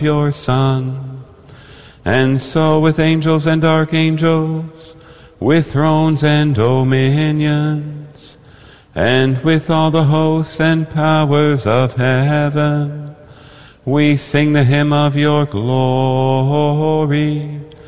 your Son. And so with angels and archangels, with thrones and dominions, and with all the hosts and powers of heaven, we sing the hymn of your glory.